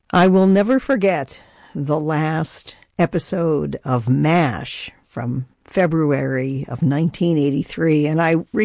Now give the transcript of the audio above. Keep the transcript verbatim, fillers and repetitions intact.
I will never forget the last episode of MASH from February of nineteen eighty-three, and I